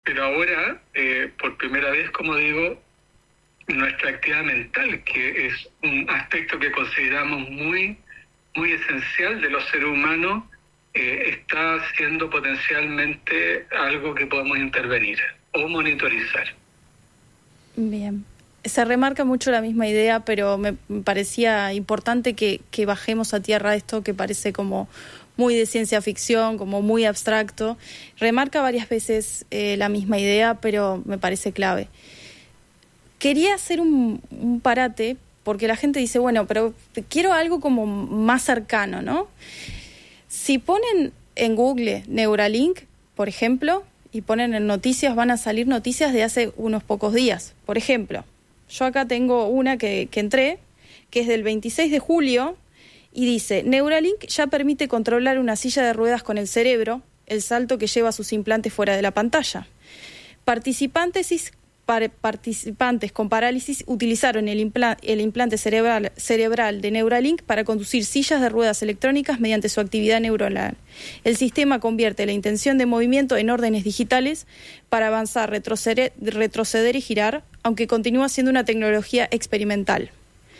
Pero ahora, por primera vez, como digo, nuestra actividad mental, que es un aspecto que consideramos muy, muy esencial de los seres humanos, está siendo potencialmente algo que podemos intervenir o monitorizar. Bien. Se remarca mucho la misma idea, pero me parecía importante que bajemos a tierra esto que parece como muy de ciencia ficción, como muy abstracto. Remarca varias veces la misma idea, pero me parece clave. Quería hacer un parate, porque la gente dice, bueno, pero quiero algo como más cercano, ¿no? Si ponen en Google Neuralink, por ejemplo, y ponen en noticias, van a salir noticias de hace unos pocos días. Por ejemplo, yo acá tengo una que entré, que es del 26 de julio, y dice, Neuralink ya permite controlar una silla de ruedas con el cerebro, el salto que lleva sus implantes fuera de la pantalla. Participantes con parálisis utilizaron el implante cerebral de Neuralink para conducir sillas de ruedas electrónicas mediante su actividad neuronal. El sistema convierte la intención de movimiento en órdenes digitales para avanzar, retroceder y girar, aunque continúa siendo una tecnología experimental.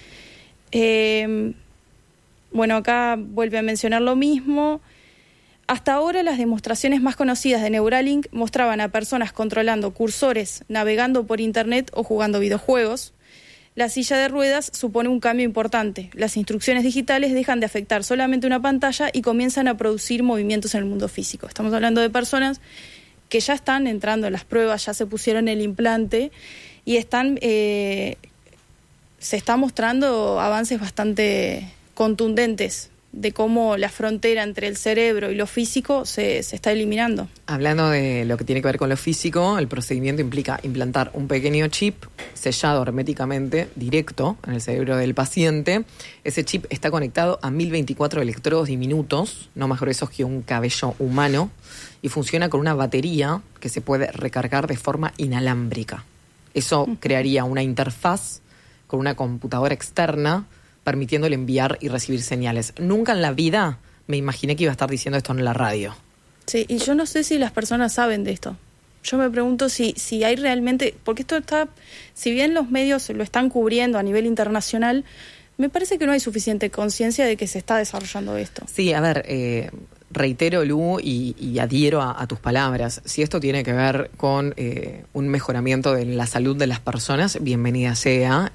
Bueno, acá vuelve a mencionar lo mismo. Hasta ahora las demostraciones más conocidas de Neuralink mostraban a personas controlando cursores, navegando por internet o jugando videojuegos. La silla de ruedas supone un cambio importante. Las instrucciones digitales dejan de afectar solamente una pantalla y comienzan a producir movimientos en el mundo físico. Estamos hablando de personas que ya están entrando en las pruebas, ya se pusieron el implante y se están mostrando avances bastante contundentes de cómo la frontera entre el cerebro y lo físico se está eliminando. Hablando de lo que tiene que ver con lo físico, el procedimiento implica implantar un pequeño chip sellado herméticamente, directo, en el cerebro del paciente. Ese chip está conectado a 1024 electrodos diminutos, no más gruesos que un cabello humano, y funciona con una batería que se puede recargar de forma inalámbrica. Eso crearía una interfaz con una computadora externa, permitiéndole enviar y recibir señales. Nunca en la vida me imaginé que iba a estar diciendo esto en la radio. Sí, y yo no sé si las personas saben de esto. Yo me pregunto si hay realmente, porque esto está, si bien los medios lo están cubriendo a nivel internacional, me parece que no hay suficiente conciencia de que se está desarrollando esto. Sí, a ver, reitero, Lu, y adhiero a tus palabras. Si esto tiene que ver con un mejoramiento de la salud de las personas, bienvenida sea.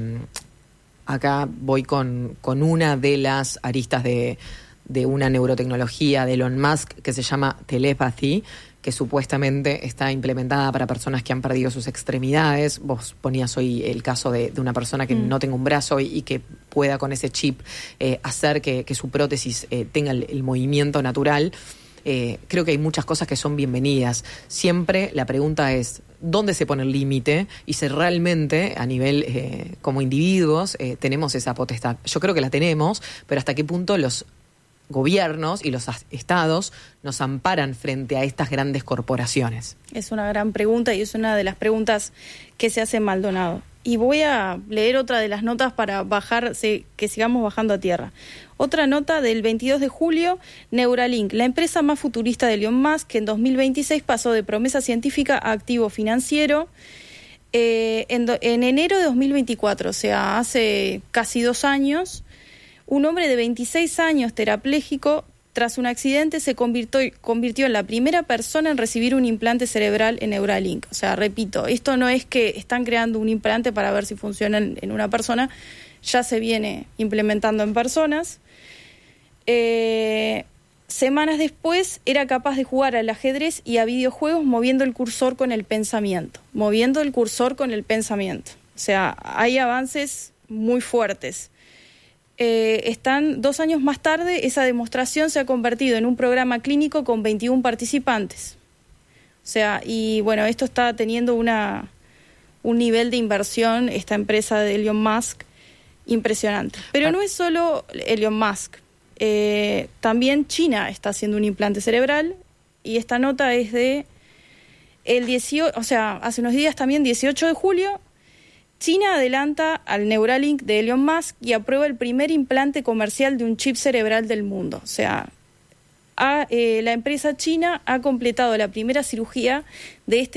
Acá voy con una de las aristas de una neurotecnología de Elon Musk que se llama Telepathy, que supuestamente está implementada para personas que han perdido sus extremidades. Vos ponías hoy el caso de una persona que no tenga un brazo y que pueda con ese chip hacer que su prótesis tenga el movimiento natural. Creo que hay muchas cosas que son bienvenidas. Siempre la pregunta es, ¿dónde se pone el límite? Y si realmente a nivel como individuos tenemos esa potestad. Yo creo que la tenemos, pero hasta qué punto los gobiernos y los estados nos amparan frente a estas grandes corporaciones. Es una gran pregunta y es una de las preguntas que se hace Maldonado. Y voy a leer otra de las notas para que sigamos bajando a tierra. Otra nota del 22 de julio, Neuralink, la empresa más futurista de Elon Musk, que en 2026 pasó de promesa científica a activo financiero. En enero de 2024, o sea, hace casi 2 años, un hombre de 26 años tetrapléjico, tras un accidente, se convirtió en la primera persona en recibir un implante cerebral en Neuralink. O sea, repito, esto no es que están creando un implante para ver si funciona en una persona, ya se viene implementando en personas. Semanas después era capaz de jugar al ajedrez y a videojuegos moviendo el cursor con el pensamiento. O sea, hay avances muy fuertes. Están 2 años más tarde, esa demostración se ha convertido en un programa clínico con 21 participantes. O sea, y bueno, esto está teniendo un nivel de inversión, esta empresa de Elon Musk, impresionante. Pero no es solo Elon Musk. También China está haciendo un implante cerebral, y esta nota es de hace unos días también, 18 de julio, China adelanta al Neuralink de Elon Musk y aprueba el primer implante comercial de un chip cerebral del mundo. O sea, la empresa china ha completado la primera cirugía de este